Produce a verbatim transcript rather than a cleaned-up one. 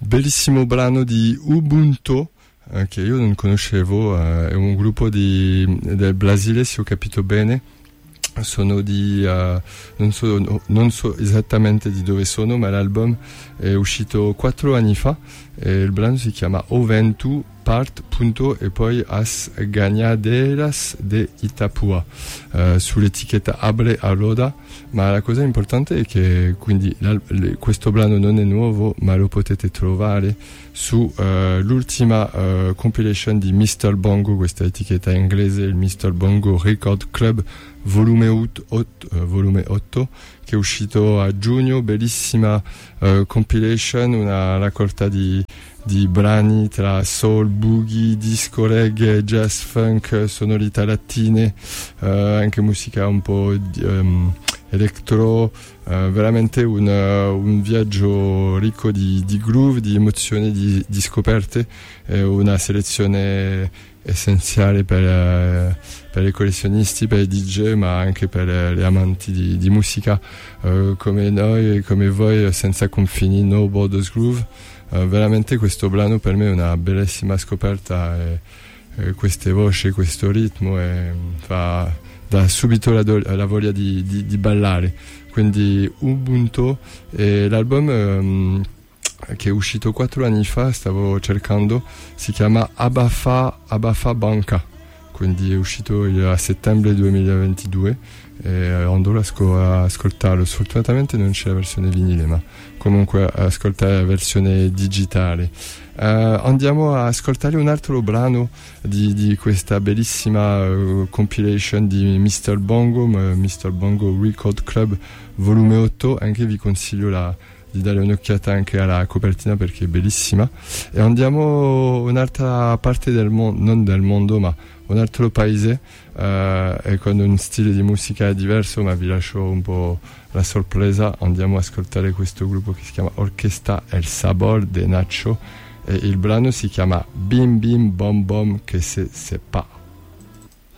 bellissimo brano di Ubuntu, eh, che io non conoscevo, eh, è un gruppo di, del Brasile, se ho capito bene. Sono di uh, non, so, no, non so esattamente di dove sono, ma l'album è uscito quattro anni fa e il brano si chiama O Ventu Part punto e poi As Ganaderas de Itapua, uh, sull'etichetta Abre a Roda. Ma la cosa importante è che quindi questo brano non è nuovo, ma lo potete trovare su uh, l'ultima uh, compilation di mister Bongo, questa etichetta inglese, il mister Bongo Record Club volume otto, uh, volume otto, che è uscito a giugno. Bellissima uh, compilation, una raccolta di di brani tra soul, boogie, disco, reggae, jazz, funk, sonorità latine, uh, anche musica un po' di, um, electro, uh, veramente un, uh, un viaggio ricco di, di groove, di emozioni, di, di scoperte, eh, una selezione essenziale per, uh, per i collezionisti, per i D J, ma anche per uh, gli amanti di, di musica uh, come noi e come voi, senza confini, no borders groove. Uh, veramente questo brano per me è una bellissima scoperta, e, e queste voci, questo ritmo, e fa da subito la, do- la voglia di, di, di ballare. Quindi Ubuntu, e l'album um, che è uscito quattro anni fa, stavo cercando, si chiama Abafa, Abafa Banca, quindi è uscito a settembre duemilaventidue e andrò a ascoltarlo. Sfortunatamente non c'è la versione vinile, ma comunque ascoltare la versione digitale. Uh, andiamo a ascoltare un altro brano di, di questa bellissima uh, compilation di mister Bongo, mister Bongo Record Club volume otto. Anche vi consiglio la, di dare un'occhiata anche alla copertina perché è bellissima. E andiamo un'altra parte del mondo, non del mondo, ma un altro paese, uh, e con un stile di musica diverso, ma vi lascio un po' la sorpresa. Andiamo a ascoltare questo gruppo che si chiama Orquesta El Sabor de Nacho e il brano si chiama Bim Bim Bom Bom che se sepa.